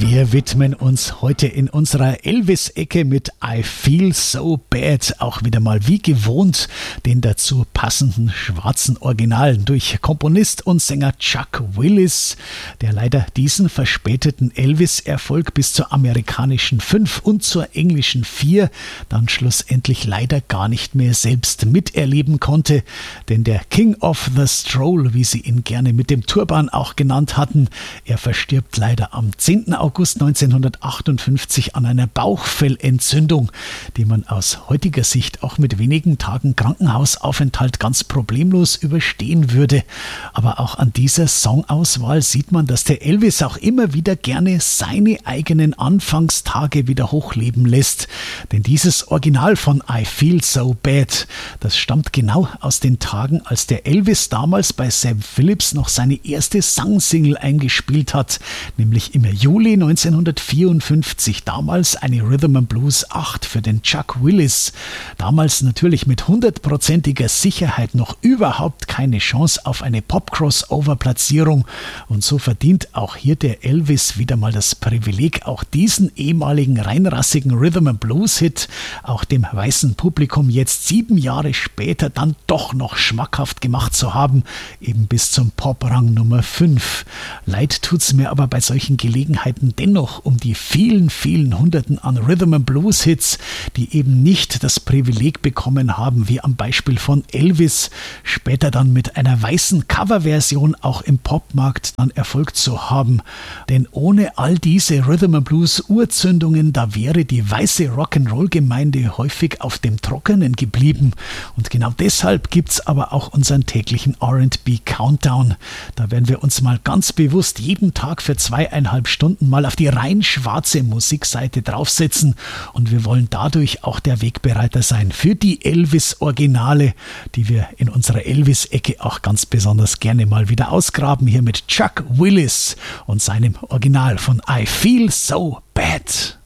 Wir widmen uns heute in unserer Elvis-Ecke mit I Feel So Bad auch wieder mal wie gewohnt den dazu passenden schwarzen Originalen durch Komponist und Sänger Chuck Willis, der leider diesen verspäteten Elvis-Erfolg bis zur amerikanischen 5 und zur englischen 4 dann schlussendlich leider gar nicht mehr selbst miterleben konnte, denn der King of the Stroll, wie sie ihn gerne mit dem Turban auch genannt hatten, er verstirbt leider am 10. August 1958 an einer Bauchfellentzündung, die man aus heutiger Sicht auch mit wenigen Tagen Krankenhausaufenthalt ganz problemlos überstehen würde. Aber auch an dieser Songauswahl sieht man, dass der Elvis auch immer wieder gerne seine eigenen Anfangstage wieder hochleben lässt. Denn dieses Original von I Feel So Bad, das stammt genau aus den Tagen, als der Elvis damals bei Sam Phillips noch seine erste Sangsingle eingespielt hat, nämlich im Juli 1954, damals eine Rhythm and Blues 8 für den Chuck Willis. Damals natürlich mit 100%iger Sicherheit noch überhaupt keine Chance auf eine Pop-Crossover-Platzierung. Und so verdient auch hier der Elvis wieder mal das Privileg, auch diesen ehemaligen reinrassigen Rhythm and Blues-Hit auch dem weißen Publikum jetzt 7 Jahre später dann doch noch schmackhaft gemacht zu haben, eben bis zum Pop-Rang Nummer 5. Leid tut's mir aber bei solchen Gelegenheiten dennoch um die vielen, vielen Hunderten an Rhythm and Blues Hits, die eben nicht das Privileg bekommen haben, wie am Beispiel von Elvis, später dann mit einer weißen Coverversion auch im Popmarkt dann Erfolg zu haben. Denn ohne all diese Rhythm and Blues Urzündungen, da wäre die weiße Rock'n'Roll-Gemeinde häufig auf dem Trockenen geblieben. Und genau deshalb gibt's aber auch unseren täglichen R&B Countdown. Da werden wir uns mal ganz bewusst jeden Tag für 2,5 Stunden mal auf die rein schwarze Musikseite draufsetzen und wir wollen dadurch auch der Wegbereiter sein für die Elvis-Originale, die wir in unserer Elvis-Ecke auch ganz besonders gerne mal wieder ausgraben, hier mit Chuck Willis und seinem Original von I Feel So Bad.